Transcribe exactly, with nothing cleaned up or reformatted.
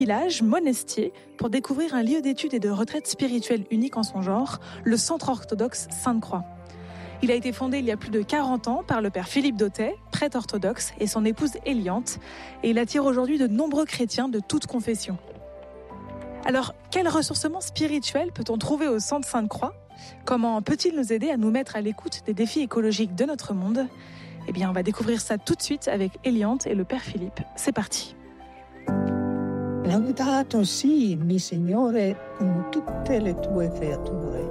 village, Monestier, pour découvrir un lieu d'études et de retraite spirituelle unique en son genre, le Centre orthodoxe Sainte-Croix. Il a été fondé il y a plus de quarante ans par le père Philippe Dautet, prêtre orthodoxe, et son épouse Eliante, et il attire aujourd'hui de nombreux chrétiens de toutes confessions. Alors, quel ressourcement spirituel peut-on trouver au Centre Sainte-Croix ? Comment peut-il nous aider à nous mettre à l'écoute des défis écologiques de notre monde ? Eh bien, on va découvrir ça tout de suite avec Eliante et le père Philippe. C'est parti. Laudato si, mi Signore, con tutte le tue creature.